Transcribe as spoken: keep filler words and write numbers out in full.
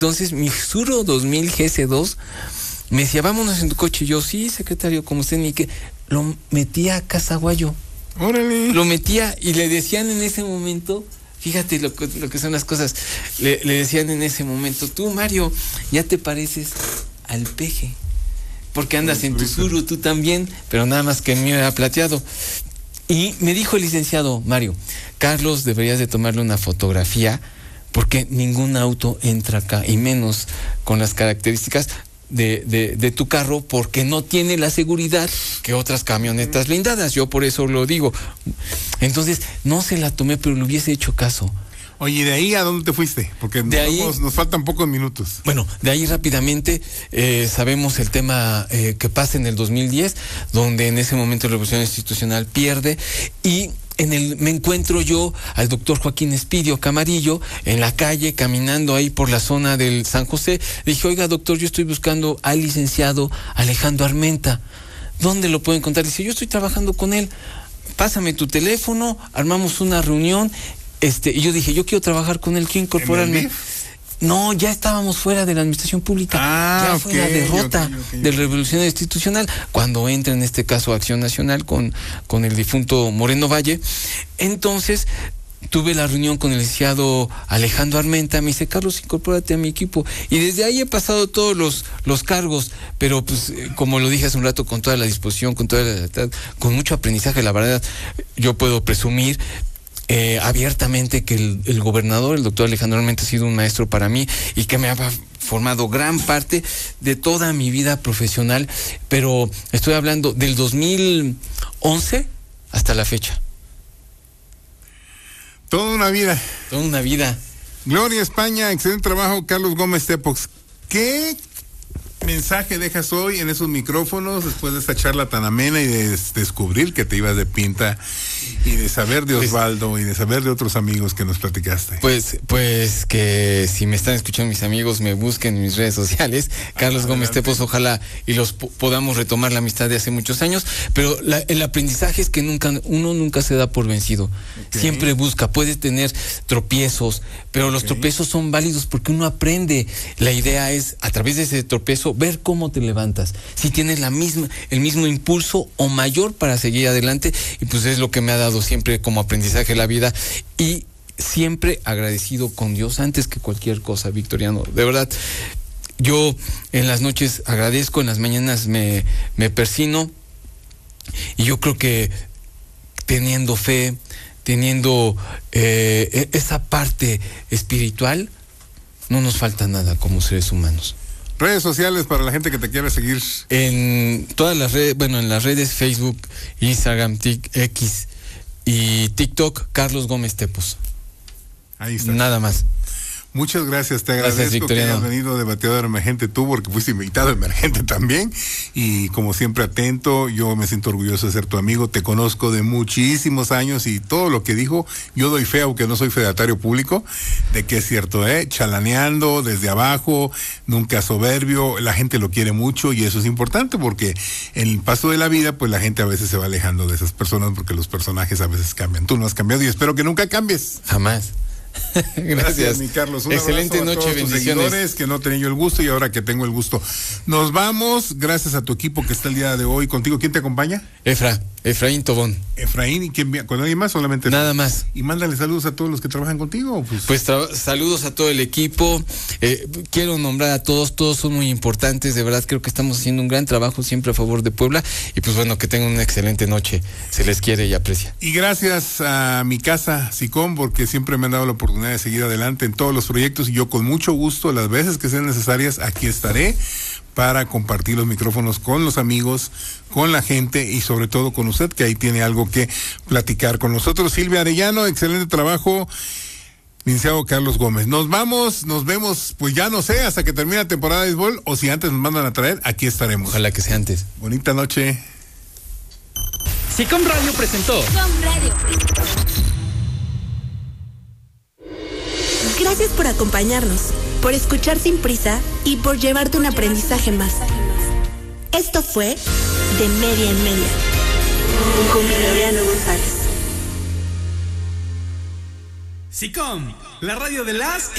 Entonces, mi Suro dos mil G S dos me decía, vámonos en tu coche. Y yo, sí, secretario, como usted ni que. Lo metía a Casaguayo. Órale. Lo metía y le decían en ese momento, fíjate lo, lo que son las cosas, le, le decían en ese momento, tú, Mario, ya te pareces al Peje, porque andas en tu Suro, tú también, pero nada más que el mío era plateado. Y me dijo el licenciado, Mario, Carlos, deberías de tomarle una fotografía, porque ningún auto entra acá, y menos con las características de, de, de tu carro, porque no tiene la seguridad que otras camionetas blindadas. Yo por eso lo digo. Entonces, no se la tomé, pero le hubiese hecho caso. Oye, ¿de ahí a dónde te fuiste? Porque de nos, ahí, vamos, nos faltan pocos minutos. Bueno, de ahí rápidamente eh, sabemos el tema eh, que pasa en el dos mil diez, donde en ese momento la Revolución Institucional pierde, y en el me encuentro yo al doctor Joaquín Espidio Camarillo en la calle, caminando ahí por la zona del San José. Le dije, oiga, doctor, yo estoy buscando al licenciado Alejandro Armenta. ¿Dónde lo puedo encontrar? Dice, yo estoy trabajando con él. Pásame tu teléfono, armamos una reunión. Este, y yo dije, yo quiero trabajar con él, quiero incorporarme. No, ya estábamos fuera de la administración pública. Ah, ya okay, fue la derrota okay, okay, de la Revolución Institucional, cuando entra en este caso Acción Nacional con, con el difunto Moreno Valle. Entonces, tuve la reunión con el licenciado Alejandro Armenta, me dice, Carlos, incorpórate a mi equipo. Y desde ahí he pasado todos los, los cargos, pero pues, como lo dije hace un rato, con toda la disposición, con toda la, con mucho aprendizaje, la verdad, yo puedo presumir Eh, abiertamente que el, el gobernador, el doctor Alejandro Armenta, ha sido un maestro para mí y que me ha formado gran parte de toda mi vida profesional, pero estoy hablando del dos mil once hasta la fecha. Toda una vida. Toda una vida. Gloria España, excelente trabajo, Carlos Gómez Tepox. ¿Qué mensaje dejas hoy en esos micrófonos después de esta charla tan amena y de des- descubrir que te ibas de pinta y de saber de Osvaldo y de saber de otros amigos que nos platicaste? Pues, pues que si me están escuchando mis amigos, me busquen en mis redes sociales, Carlos ah, Gómez Tepos, ojalá y los po- podamos retomar la amistad de hace muchos años, pero la, el aprendizaje es que nunca, uno nunca se da por vencido, okay. Siempre busca, puede tener tropiezos, pero okay. Los tropiezos son válidos porque uno aprende. La idea es, a través de ese tropiezo, ver cómo te levantas, si tienes la misma, el mismo impulso o mayor para seguir adelante, y pues es lo que me ha dado siempre como aprendizaje la vida, y siempre agradecido con Dios antes que cualquier cosa, Victoriano, de verdad. Yo en las noches agradezco, en las mañanas me, me persino, y yo creo que teniendo fe, teniendo eh, esa parte espiritual, no nos falta nada como seres humanos. Redes sociales para la gente que te quiera seguir. En todas las redes, bueno, en las redes Facebook, Instagram, X y TikTok, Carlos Gómez Tepos. Ahí está. Nada más. Muchas gracias, te agradezco gracias, que hayas venido de Bateador Emergente tú, porque fuiste invitado emergente también, y como siempre atento. Yo me siento orgulloso de ser tu amigo, te conozco de muchísimos años y todo lo que dijo, yo doy fe, aunque no soy fedatario público, de que es cierto, ¿eh? Chalaneando desde abajo, nunca soberbio, la gente lo quiere mucho y eso es importante porque en el paso de la vida, pues la gente a veces se va alejando de esas personas porque los personajes a veces cambian. Tú no has cambiado y espero que nunca cambies. Jamás. Gracias. Gracias, mi Carlos. Un excelente abrazo a noche, todos tus bendiciones. Seguidores, que no tenía yo el gusto y ahora que tengo el gusto. Nos vamos, gracias a tu equipo que está el día de hoy contigo. ¿Quién te acompaña? Efra, Efraín Tobón. Efraín, ¿y quién viene? ¿Con alguien más? Solamente. Nada más. Y mándale saludos a todos los que trabajan contigo. Pues, pues tra- saludos a todo el equipo. Eh, quiero nombrar a todos, todos son muy importantes. De verdad, creo que estamos haciendo un gran trabajo siempre a favor de Puebla. Y pues bueno, que tengan una excelente noche. Se les quiere y aprecia. Y gracias a mi casa, SICOM, porque siempre me han dado la oportunidad de seguir adelante en todos los proyectos y yo con mucho gusto, las veces que sean necesarias, aquí estaré para compartir los micrófonos con los amigos, con la gente y sobre todo con usted, que ahí tiene algo que platicar con nosotros. Silvia Arellano, excelente trabajo. Licenciado Carlos Gómez. Nos vamos, nos vemos, pues ya no sé, hasta que termine la temporada de béisbol, o si antes nos mandan a traer, aquí estaremos. Ojalá que sea antes. Bonita noche. SICOM Radio presentó. SICOM Radio. Gracias por acompañarnos, por escuchar sin prisa y por llevarte un aprendizaje más. Esto fue De Media en Media, con Victoriano González. SICOM, la radio de las